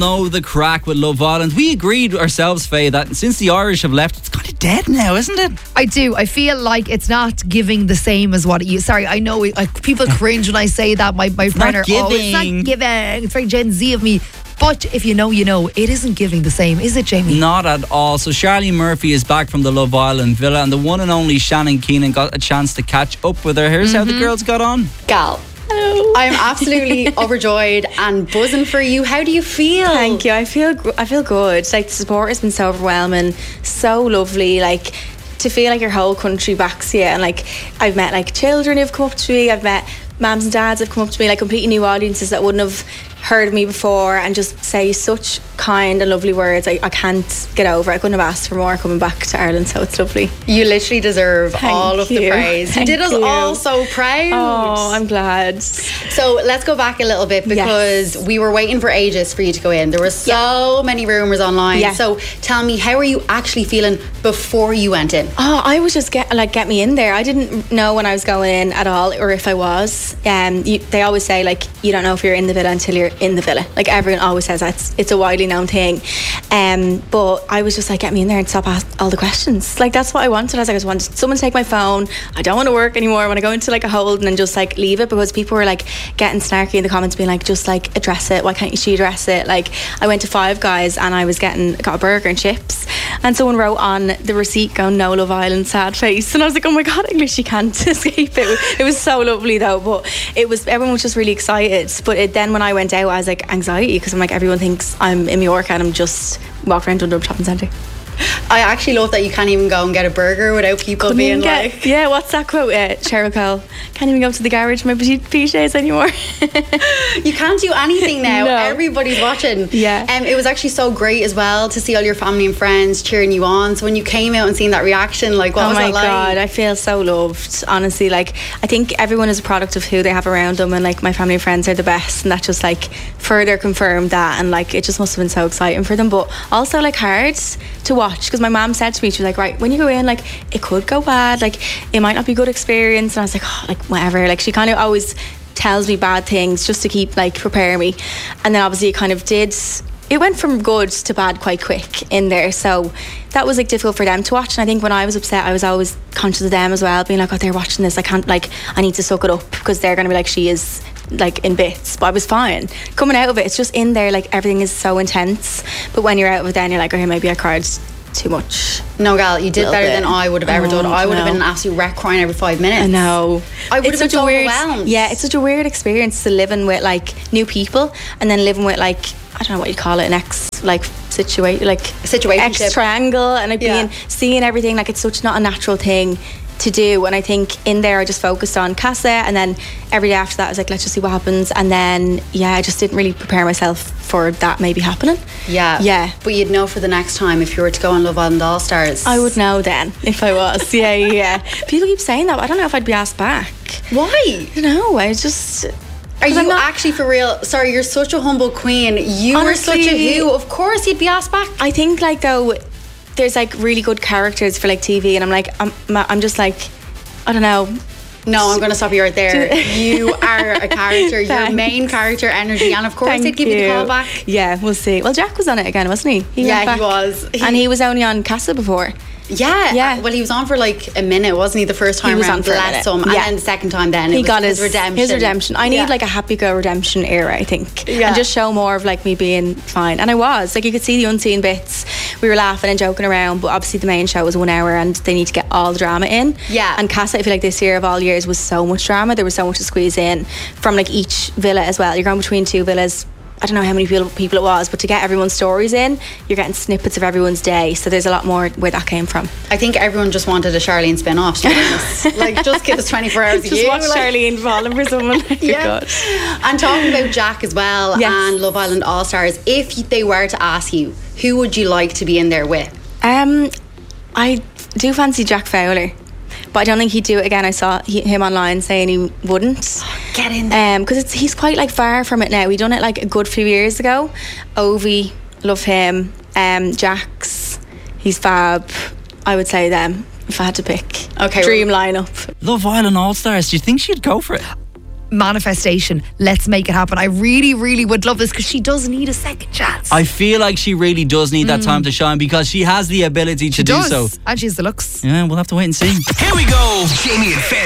Know the crack with Love Island. We agreed ourselves, Faye, that since the Irish have left, it's kind of dead now, isn't it? I do. I feel like it's not giving the same as what it used. Sorry, I know people cringe when I say that. My partner, giving. it's not giving. It's very Gen Z of me. But if you know, you know. It isn't giving the same, is it, Jamie? Not at all. So Charlie Murphy is back from the Love Island villa, and the one and only Shannon Keenan got a chance to catch up with her. Here's how the girls got on. Gal, I'm absolutely overjoyed and buzzing for you. How do you feel? Thank you. I feel good. Like, the support has been so overwhelming, so lovely. Like, to feel like your whole country backs you, and like I've met like children who've come up to me. I've met mums and dads who've come up to me, like completely new audiences that wouldn't have heard of me before, and just say such kind and lovely words. I can't get over it. I couldn't have asked for more coming back to Ireland, so it's lovely. You literally deserve all of the praise. You did us all so proud. Oh, I'm glad. So let's go back a little bit, because we were waiting for ages for you to go in. There were so many rumours online. Yeah. So tell me, how are you actually feeling before you went in? Oh, I was just get me in there. I didn't know when I was going in at all, or if I was. They always say, like, you don't know if you're in the villa until you're in the villa. Like, everyone always says that. It's a widely known thing. But I was just like, get me in there and stop asking all the questions. Like, that's what I wanted. I just wanted someone to take my phone. I don't want to work anymore. I want to go into like a hold and then just like leave it, because people were like getting snarky in the comments, being like, just like address it. Why can't she address it? Like, I went to Five Guys and I got a burger and chips, and someone wrote on the receipt going, "No Love Island, sad face." And I was like, oh my God, English, you can't escape it. It was so lovely though, but everyone was just really excited. But then when I went out, I was like, anxiety, because I'm like, everyone thinks I'm in Mallorca and I'm just walking around Dundrum Shopping Centre. I actually love that you can't even go and get a burger without people being like... Yeah, what's that quote? Cheryl Cole. Can't even go to the garage in my PJs anymore. You can't do anything now. No. Everybody's watching. Yeah. It was actually so great as well to see all your family and friends cheering you on. So when you came out and seen that reaction, like, what was that like? Oh my God, I feel so loved, honestly. Like, I think everyone is a product of who they have around them, and like my family and friends are the best, and that just like further confirmed that, and like it just must have been so exciting for them, but also like hard to watch, because my mum said to me, she was like, right, when you go in, like, it could go bad, like it might not be a good experience, and I was like, oh, like whatever. Like, she kind of always tells me bad things just to keep like prepare me, and then obviously it went from good to bad quite quick in there, so that was like difficult for them to watch. And I think when I was upset, I was always conscious of them as well, being like, oh, they're watching this, I can't, like, I need to suck it up, because they're going to be like, she is like in bits. But I was fine coming out of it. It's just in there, like, everything is so intense, but when you're out of it, then you're like, okay, maybe I cried too much. No, gal, you did better than I would have ever done. I would have been an absolute wreck, crying every 5 minutes. I know. I would have been so overwhelmed. Yeah, it's such a weird experience to living with like new people, and then living with like, I don't know what you call it, an situationship, ex triangle, and like seeing everything, like, it's such not a natural thing to do. And I think in there I just focused on Casa, and then every day after that I was like, let's just see what happens. And then I just didn't really prepare myself for that maybe happening. Yeah. But you'd know for the next time if you were to go on Love Island All Stars. I would know then if I was. Yeah. People keep saying that, but I don't know if I'd be asked back. Why? I don't know. I just... Are you actually for real? Sorry, you're such a humble queen. You honestly, were such a who. Of course you'd be asked back. I think like though, there's like really good characters for like TV, and I'm like, I'm just like, I don't know. No, I'm going to stop you right there. You are a character. You're main character energy, and of course they'd give you the call back. Yeah, we'll see. Well, Jack was on it again, wasn't he? He was. And he was only on Casa before. Yeah. Well, he was on for like a minute, wasn't he? The first time around, bless him. And then the second time, then he got his redemption. His redemption. I need like a happy girl redemption era, I think, and just show more of like me being fine. And I was like, you could see the unseen bits. We were laughing and joking around, but obviously the main show was 1 hour, and they need to get all the drama in. Yeah. And Casa, I feel like this year of all years was so much drama. There was so much to squeeze in from like each villa as well. You're going between 2 villas. I don't know how many people it was, but to get everyone's stories in, you're getting snippets of everyone's day. So there's a lot more where that came from. I think everyone just wanted a Charlene spin-off, to be honest. Like, just give us 24 hours a year. Just watch Charlene falling for someone. God. And talking about Jack as well, and Love Island All Stars, if they were to ask you, who would you like to be in there with? I do fancy Jack Fowler, but I don't think he'd do it again. I saw him online saying he wouldn't. Get in there. Because he's quite like far from it now. We done it like a good few years ago. Ovi, love him. Jax, he's fab. I would say them if I had to pick. Okay, dream lineup. Love Island All Stars. Do you think she'd go for it? manifestation. Let's make it happen. I really, really would love this because she does need a second chance. I feel like she really does need that time to shine because she has the ability to do so. And she has the looks. Yeah, we'll have to wait and see. Here we go. Jamie and Faith.